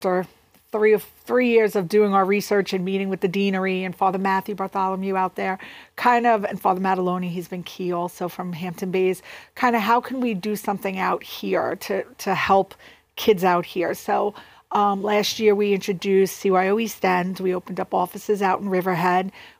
after 3 years of doing our research and meeting with the deanery and Father Matthew Bartholomew out there, and Father Mataloni, he's been key also from Hampton Bays, how can we do something out here to help kids out here? So last year we introduced CYO East End. We opened up offices out in Riverhead.